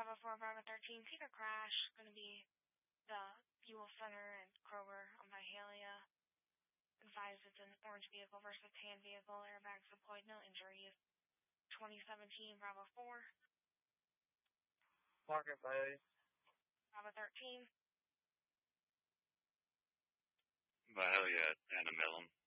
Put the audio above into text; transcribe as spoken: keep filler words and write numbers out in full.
Bravo four, Bravo thirteen, Cedar crash. Going to be the Buell Center and Kroger on Byhalia. Advised it's an orange vehicle versus tan vehicle. Airbags deployed, no injuries. twenty seventeen, Bravo four. Market Byhalia. Bravo thirteen. Byhalia at Antebellum.